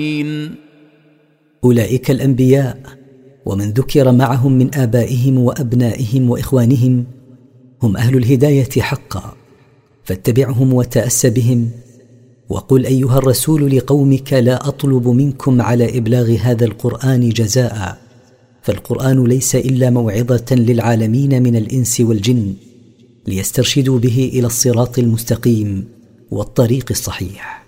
أولئك الأنبياء ومن ذكر معهم من آبائهم وأبنائهم وإخوانهم هم أهل الهداية حقا، فاتبعهم وتأس بهم، وقل أيها الرسول لقومك لا أطلب منكم على إبلاغ هذا القرآن جزاء، فالقرآن ليس إلا موعظة للعالمين من الإنس والجن ليسترشدوا به إلى الصراط المستقيم والطريق الصحيح.